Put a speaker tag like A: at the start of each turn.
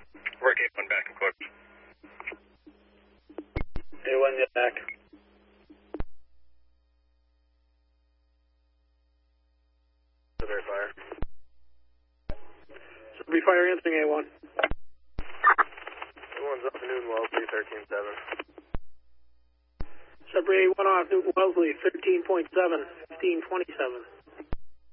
A: Work A1 back and forth.
B: A1 get back.
A: Sudbury Fire.
B: Sudbury Fire answering A1.
A: A1's up Newton Wellesley, 13.7.
B: Sudbury A1 off Newton Wellesley, 13.7, 1527.